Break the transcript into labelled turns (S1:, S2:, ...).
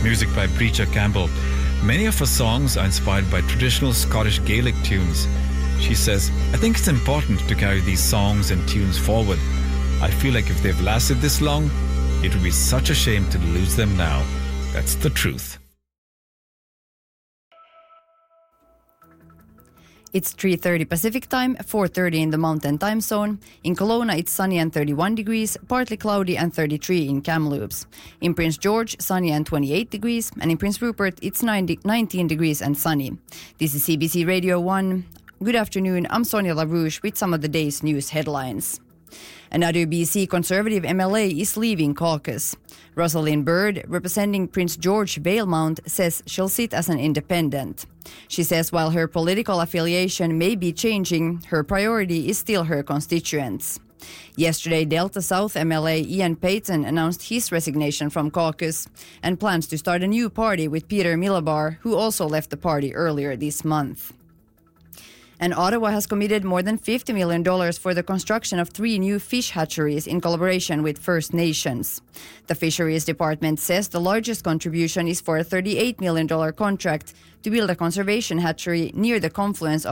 S1: music by Breacher Campbell. Many of her songs are inspired by traditional Scottish Gaelic tunes. She says, I think it's important to carry these songs and tunes forward. I feel like if they've lasted this long, it would be such a shame to lose them now. That's the truth.
S2: It's 3:30 Pacific Time, 4:30 in the Mountain Time Zone. In Kelowna, it's sunny and 31 degrees, partly cloudy and 33 in Kamloops. In Prince George, sunny and 28 degrees, and in Prince Rupert, it's 19 degrees and sunny. This is CBC Radio 1. Good afternoon, I'm Sonia LaRouche with some of the day's news headlines. Another BC Conservative MLA is leaving caucus. Rosalind Bird, representing Prince George Valemount, says she'll sit as an independent. She says while her political affiliation may be changing, her priority is still her constituents. Yesterday, Delta South MLA Ian Payton announced his resignation from caucus and plans to start a new party with Peter Milabar, who also left the party earlier this month. And Ottawa has committed more than $50 million for the construction of 3 new fish hatcheries in collaboration with First Nations. The Fisheries Department says the largest contribution is for a $38 million contract to build a conservation hatchery near the confluence